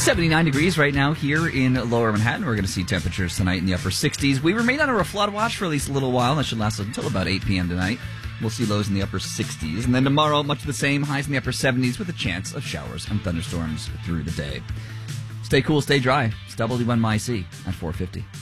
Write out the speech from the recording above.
79 degrees right now here in Lower Manhattan. We're going to see temperatures tonight in the upper 60s. We remain under a flood watch for at least a little while. That should last until about 8 p.m. tonight. We'll see lows in the upper 60s. And then tomorrow, much the same, highs in the upper 70s with a chance of showers and thunderstorms through the day. Stay cool, stay dry. It's WNYC at 450.